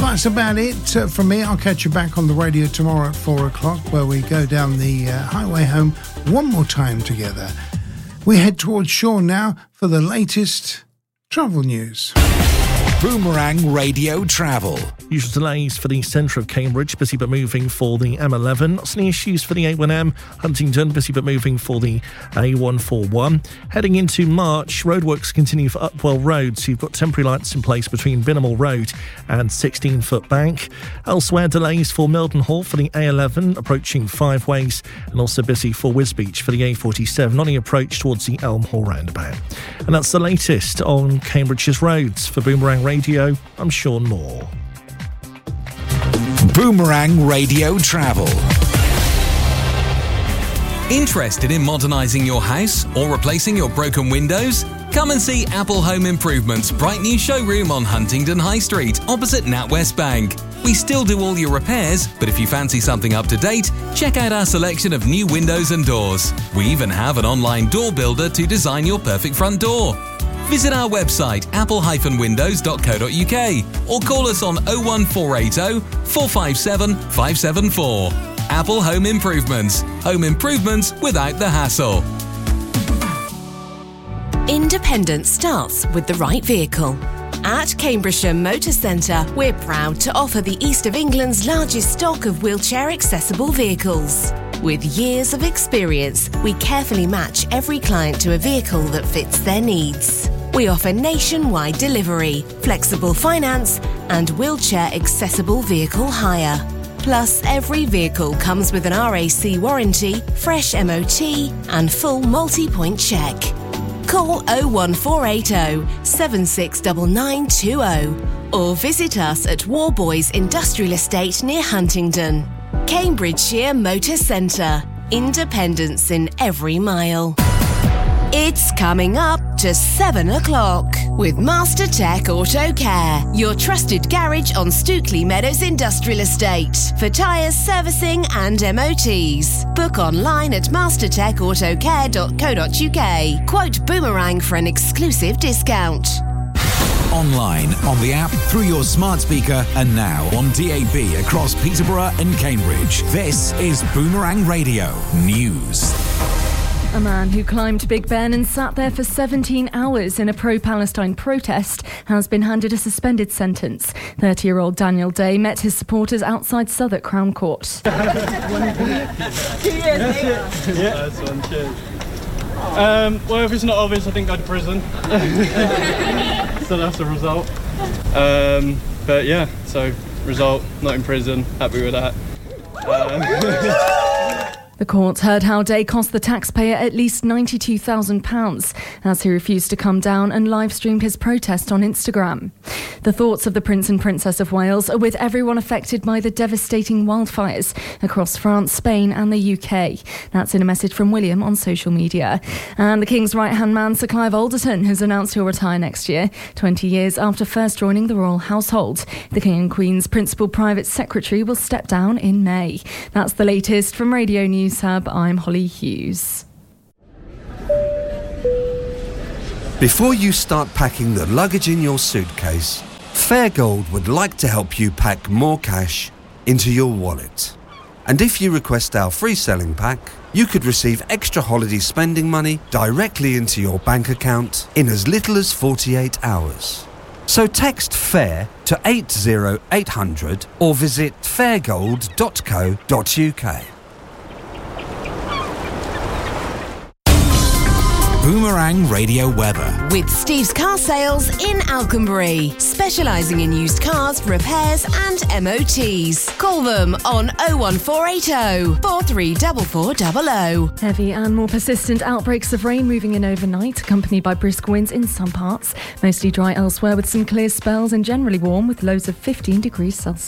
that's about it from me. I'll catch you back on the radio tomorrow at 4 o'clock, where we go down the highway home one more time together. We head towards Sean now for the latest travel news. Boomerang Radio Travel. Usual delays for the centre of Cambridge, busy but moving for the M11. Not any issues for the A1M. Huntingdon, busy but moving for the A141. Heading into March, roadworks continue for Upwell Road, so you've got temporary lights in place between Binnamal Road and 16-foot bank. Elsewhere, delays for Mildenhall for the A11, approaching Five Ways, and also busy for Wisbech for the A47 on the approach towards the Elmhall roundabout. And that's the latest on Cambridge's roads. For Boomerang Radio, I'm Sean Moore. Boomerang Radio Travel. Interested in modernising your house or replacing your broken windows? Come and see Apple Home Improvements' bright new showroom on Huntingdon High Street, opposite NatWest Bank. We still do all your repairs, but if you fancy something up to date, check out our selection of new windows and doors. We even have an online door builder to design your perfect front door. Visit our website apple-windows.co.uk or call us on 01480 457 574. Apple Home Improvements. Home improvements without the hassle. Independence starts with the right vehicle. At Cambridgeshire Motor Centre, we're proud to offer the East of England's largest stock of wheelchair-accessible vehicles. With years of experience, we carefully match every client to a vehicle that fits their needs. We offer nationwide delivery, flexible finance, and wheelchair-accessible vehicle hire. Plus, every vehicle comes with an RAC warranty, fresh MOT, and full multi-point check. Call 01480 769920 or visit us at Warboys Industrial Estate near Huntingdon. Cambridgeshire Motor Centre. Independence in every mile. It's coming up to 7 o'clock with Master Tech Auto Care, your trusted garage on Stookley Meadows Industrial Estate for tyres, servicing and MOTs. Book online at mastertechautocare.co.uk. Quote Boomerang for an exclusive discount. Online, on the app, through your smart speaker, and now on DAB across Peterborough and Cambridge. This is Boomerang Radio News. A man who climbed Big Ben and sat there for 17 hours in a pro-Palestine protest has been handed a suspended sentence. 30-year-old Daniel Day met his supporters outside Southwark Crown Court. Well, if it's not obvious, I think I'd prison. So that's the result. But yeah, so result, not in prison, happy with that. The court heard how Day cost the taxpayer at least £92,000 as he refused to come down and live-streamed his protest on Instagram. The thoughts of the Prince and Princess of Wales are with everyone affected by the devastating wildfires across France, Spain and the UK. That's in a message from William on social media. And the King's right-hand man, Sir Clive Alderton, has announced he'll retire next year, 20 years after first joining the royal household. The King and Queen's principal private secretary will step down in May. That's the latest from Radio News Hub. I'm Holly Hughes. Before you start packing the luggage in your suitcase, Fairgold would like to help you pack more cash into your wallet. And if you request our free selling pack, you could receive extra holiday spending money directly into your bank account in as little as 48 hours. So text FAIR to 80800 or visit fairgold.co.uk. Boomerang Radio Weather. With Steve's Car Sales in Alconbury, specialising in used cars, repairs and MOTs. Call them on 01480 434400. Heavy and more persistent outbreaks of rain moving in overnight, accompanied by brisk winds in some parts. Mostly dry elsewhere with some clear spells and generally warm with lows of 15 degrees Celsius.